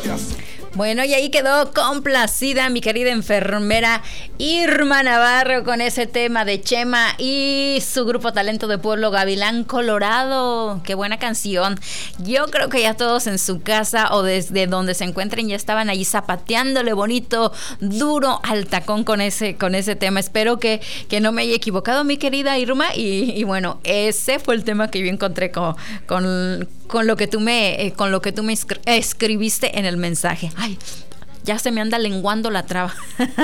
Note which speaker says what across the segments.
Speaker 1: Bueno, y ahí quedó complacida mi querida enfermera Irma Navarro con ese tema de Chema y su grupo Talento de Pueblo, Gavilán Colorado. Qué buena canción. Yo creo que ya todos en su casa o desde donde se encuentren ya estaban ahí zapateándole bonito, duro al tacón con ese tema. Espero que no me haya equivocado, mi querida Irma. Y bueno, ese fue el tema que yo encontré con lo que tú me escribiste en el mensaje. Ay, ya se me anda lenguando la traba.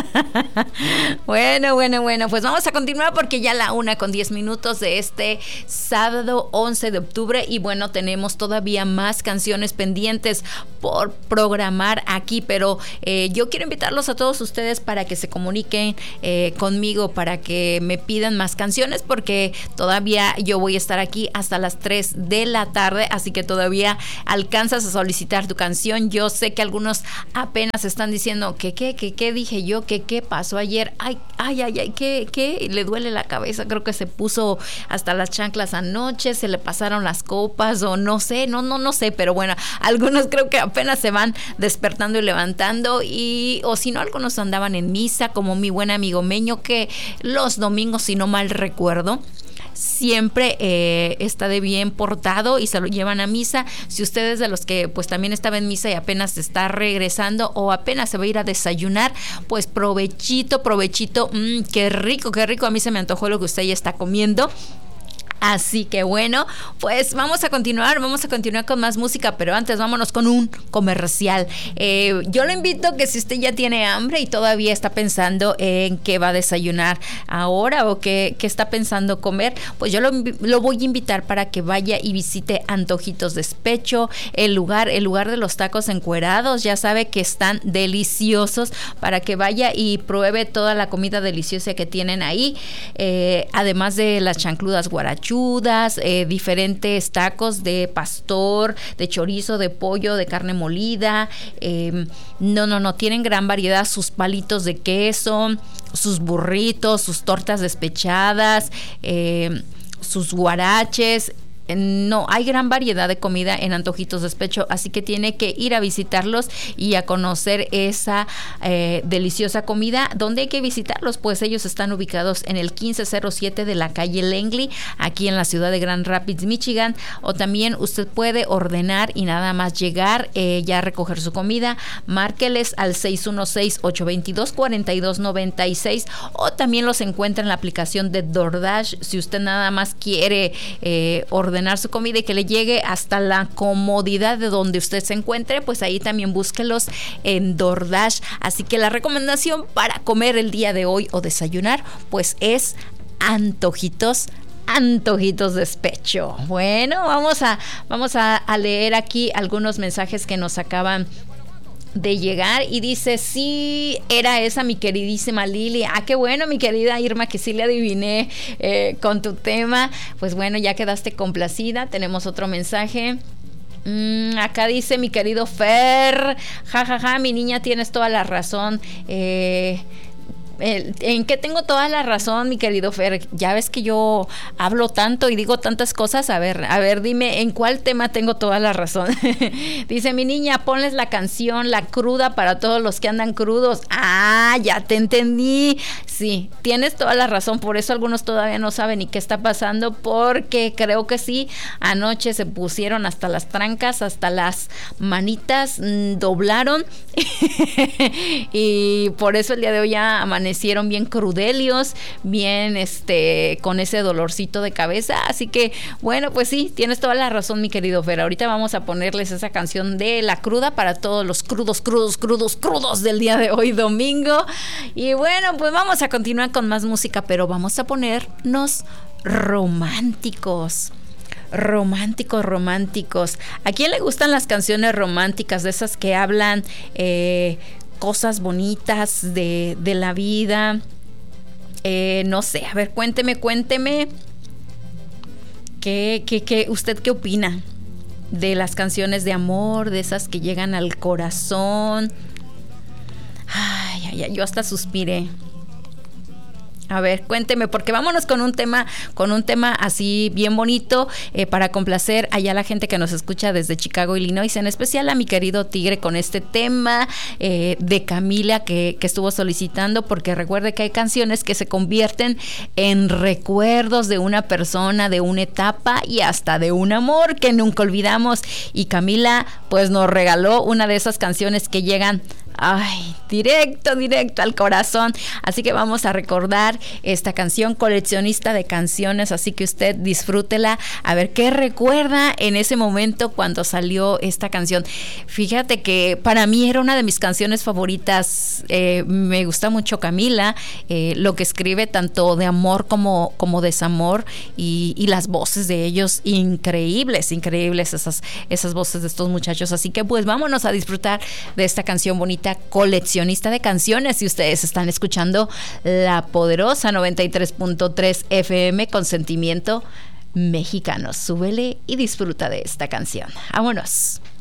Speaker 1: Bueno, pues vamos a continuar porque ya la 1:10 de este sábado 11 de octubre y bueno, tenemos todavía más canciones pendientes por programar aquí, pero yo quiero invitarlos a todos ustedes para que se comuniquen conmigo, para que me pidan más canciones, porque todavía yo voy a estar aquí hasta las 3 de la tarde, así que todavía alcanzas a solicitar tu canción. Yo sé que algunos apenas están diciendo que qué dije yo, que qué pasó ayer, ay, que le duele la cabeza, creo que se puso hasta las chanclas anoche, se le pasaron las copas o no sé, no sé, pero bueno, algunos creo que apenas se van despertando y levantando o si no, algunos andaban en misa, como mi buen amigo Meño, que los domingos, si no mal recuerdo, siempre está de bien portado y se lo llevan a misa. Si ustedes de los que pues también estaba en misa y apenas se está regresando o apenas se va a ir a desayunar, pues provechito, qué rico, a mí se me antojó lo que usted ya está comiendo. Así que bueno, pues vamos a continuar con más música, pero antes vámonos con un comercial. Yo lo invito que si usted ya tiene hambre y todavía está pensando en qué va a desayunar ahora o qué está pensando comer, pues yo lo voy a invitar para que vaya y visite Antojitos Despecho, el lugar de los tacos encuerados. Ya sabe que están deliciosos, para que vaya y pruebe toda la comida deliciosa que tienen ahí, además de las chancludas guarachudas, diferentes tacos de pastor, de chorizo, de pollo, de carne molida. Tienen gran variedad, sus palitos de queso, sus burritos, sus tortas despechadas, sus guaraches. Hay gran variedad de comida en Antojitos Despecho, así que tiene que ir a visitarlos y a conocer esa deliciosa comida. ¿Dónde hay que visitarlos? Pues ellos están ubicados en el 1507 de la calle Langley, aquí en la ciudad de Grand Rapids, Michigan, o también usted puede ordenar y nada más llegar ya a recoger su comida. Márqueles al 616-822-4296 o también los encuentra en la aplicación de DoorDash. Si usted nada más quiere ordenar su comida y que le llegue hasta la comodidad de donde usted se encuentre, pues ahí también búsquelos en DoorDash. Así que la recomendación para comer el día de hoy o desayunar, pues es Antojitos Despecho. Bueno, vamos a leer aquí algunos mensajes que nos acaban de llegar y dice: sí, era esa mi queridísima Lili. Qué bueno, mi querida Irma, que sí le adiviné con tu tema. Pues bueno, ya quedaste complacida. Tenemos otro mensaje. Acá dice mi querido Fer: jajaja, mi niña, tienes toda la razón. ¿En qué tengo toda la razón, mi querido Fer? Ya ves que yo hablo tanto y digo tantas cosas. A ver, dime en cuál tema tengo toda la razón. Dice mi niña: ponles la canción La Cruda para todos los que andan crudos. Ya te entendí. Sí, tienes toda la razón. Por eso algunos todavía no saben ni qué está pasando, porque creo que sí, anoche se pusieron hasta las trancas, hasta las manitas doblaron y por eso el día de hoy ya amanecieron bien crudelios, bien con ese dolorcito de cabeza. Así que bueno, pues sí, tienes toda la razón, mi querido Fer. Ahorita vamos a ponerles esa canción de La Cruda para todos los crudos del día de hoy, domingo. Y bueno, pues vamos a continuar con más música, pero vamos a ponernos románticos. ¿A quién le gustan las canciones románticas, de esas que hablan cosas bonitas de la vida? No sé, a ver, cuénteme. ¿Usted qué opina de las canciones de amor, de esas que llegan al corazón? Ay, yo hasta suspiré. A ver, cuénteme, porque vámonos con un tema así bien bonito para complacer allá a la gente que nos escucha desde Chicago, Illinois, en especial a mi querido Tigre con este tema de Camila que estuvo solicitando, porque recuerde que hay canciones que se convierten en recuerdos de una persona, de una etapa y hasta de un amor que nunca olvidamos. Y Camila pues nos regaló una de esas canciones que llegan directo al corazón. Así que vamos a recordar esta canción, Coleccionista de Canciones, así que usted disfrútela, a ver qué recuerda en ese momento cuando salió esta canción. Fíjate que para mí era una de mis canciones favoritas. Me gusta mucho Camila, lo que escribe tanto de amor como desamor, y las voces de ellos, increíbles esas voces de estos muchachos. Así que pues vámonos a disfrutar de esta canción bonita, Coleccionista de Canciones, y ustedes están escuchando La Poderosa 93.3 FM con sentimiento mexicano. Súbele y disfruta de esta canción. ¡Vámonos!